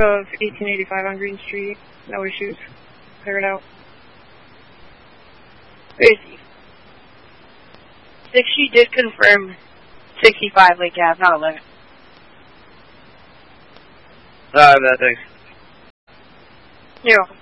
of 1885 on Green Street. No issues. Clear it out. Crazy. 60 did confirm 65 Lake Ave, not 11. That, thanks. You're welcome.